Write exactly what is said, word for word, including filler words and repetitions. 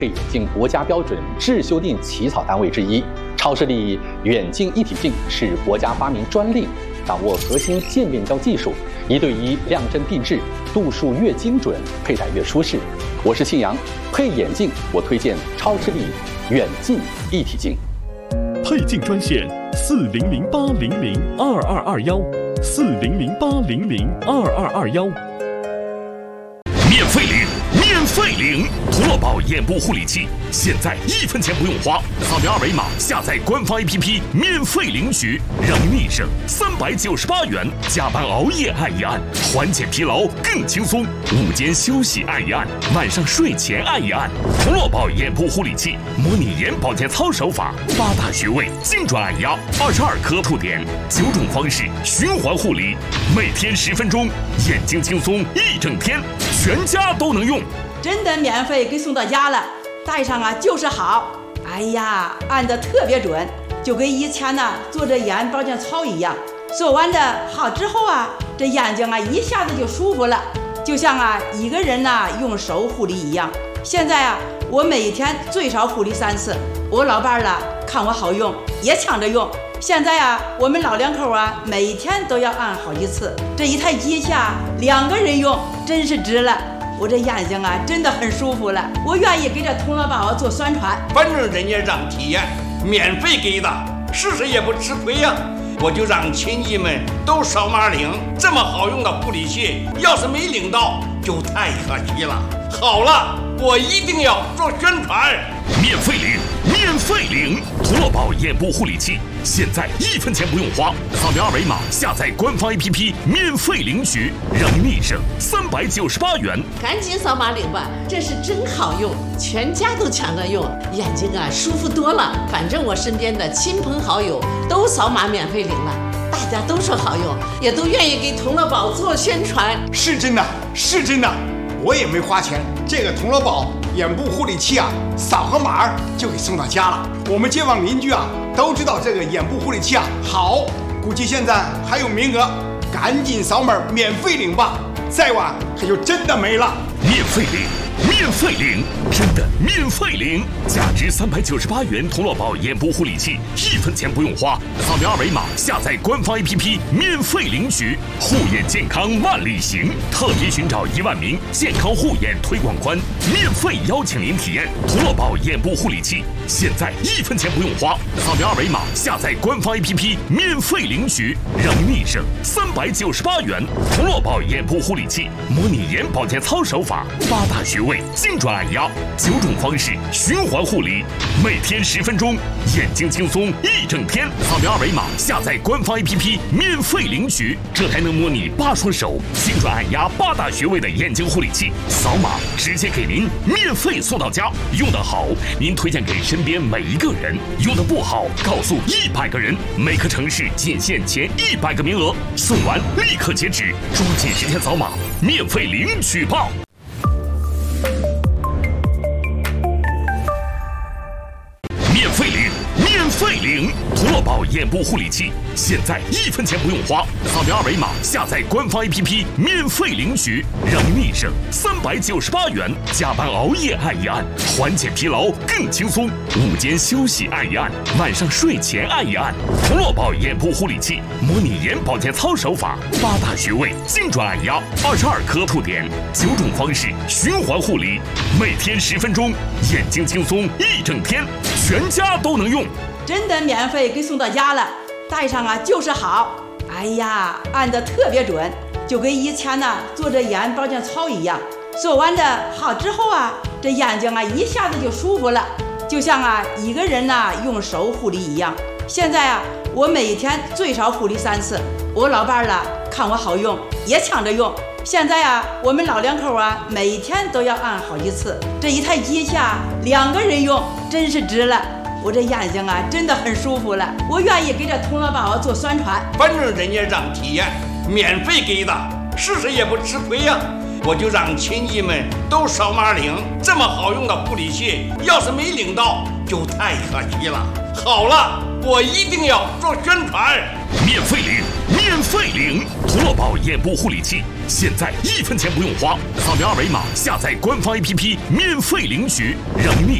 配眼镜国家标准质修订起草单位之一。超视力远近一体镜是国家发明专利，掌握核心渐变焦技术，一对一量真定制，度数越精准，佩戴越舒适。我是庆阳，配眼镜我推荐超视力远近一体镜。 配镜专线四零零八零零二二二幺，四零零八零零二二二幺。 免费领，免费领！图乐宝眼部护理器，现在一分钱不用花，扫描二维码下载官方 A P P， 免费领取，让你省三百九十八元。加班熬夜按一按，缓解疲劳更轻松。午间休息按一按，晚上睡前按一按。图乐宝眼部护理器，模拟眼保健操手法，八大穴位精准按压，二十二颗触点，九种方式循环护理，每天十分钟，眼睛轻松一整天，全家都能用。 真的免费给送到家了，戴上啊就是好。哎呀，按得特别准，就跟以前呢做这眼保健操一样。做完的好之后啊，这眼睛啊一下子就舒服了，就像啊一个人呢用手护理一样。现在啊，我每天最少护理三次。我老伴儿了看我好用，也抢着用。现在啊，我们老两口啊每天都要按好几次。这一台机器啊，两个人用真是值了。我这眼睛啊真的很舒服了，我愿意给这同乐宝做宣传。 反正人家让体验，免费给的，试试也不吃亏呀。我就让亲戚们都扫码领，这么好用的护理器，要是没领到就太可惜了。好了，我一定要做宣传。 免费领，免费领！图乐宝眼部护理器，现在一分钱不用花，扫描二维码下载官方 A P P， 免费领取，让你省三百九十八元。 赶紧扫码领吧，这是真好用，全家都抢着用，眼睛啊舒服多了。反正我身边的亲朋好友都扫码免费领了，大家都说好用，也都愿意给同乐宝做宣传。 是真的，是真的，我也没花钱，这个同乐宝眼部护理器啊，扫个码就给送到家了。我们街坊邻居啊都知道这个眼部护理器啊好，估计现在还有名额，赶紧扫码免费领吧，再晚可就真的没了。 免费领，免费领，真的免费领！价值三百九十八元同乐宝眼部护理器，一分钱不用花，扫描二维码下载官方 A P P， 免费领取。护眼健康万里行，特别寻找一万名健康护眼推广官，免费邀请您体验同乐宝眼部护理器。现在一分钱不用花，扫描二维码下载官方 A P P， 免费领取，让你省三百九十八元。同乐宝眼部护理器，模拟眼保健操手法，八大穴位精准按压，九种方式循环护理，每天十分钟，眼睛轻松一整天。扫描二维码下载官方 A P P， 免费领取。这台能模拟八双手精准按压八大穴位的眼睛护理器，扫码直接给您免费送到家。用得好，您推荐给身边每一个人；用得不好，告诉一百个人。每个城市仅限前一百个名额，送完立刻截止，抓紧时间扫码，免费领取吧！免费领，免费领！图乐宝眼部护理器，现在一分钱不用花，扫描二维码下载官方 A P P， 免费领取，让你省三百九十八元。加班熬夜按一按，缓解疲劳更轻松。午间休息按一按，晚上睡前按一按。图乐宝眼部护理器，模拟眼保健操手法，八大穴位精准按压，二十二颗触点，九种方式循环护理，每天十分钟，眼睛轻松一整天，全家都能用。 真的免费给送到家了，戴上啊就是好。哎呀，按得特别准，就跟以前呢做这眼保健操一样。做完的好之后啊，这眼睛啊一下子就舒服了，就像啊一个人呢用手护理一样。现在啊，我每天最少护理三次。我老伴儿了看我好用，也抢着用。现在啊，我们老两口啊每天都要按好几次。这一台机器啊，两个人用真是值了。我这眼睛啊真的很舒服了，我愿意给这同乐宝做宣传。 反正人家让体验，免费给的，试试也不吃亏呀。我就让亲戚们都扫码领，这么好用的护理器，要是没领到就太可惜了。好了，我一定要做宣传。 免费领，免费领！图乐宝眼部护理器， 现在一分钱不用花，扫描二维码下载官方 A P P 免费领取，让你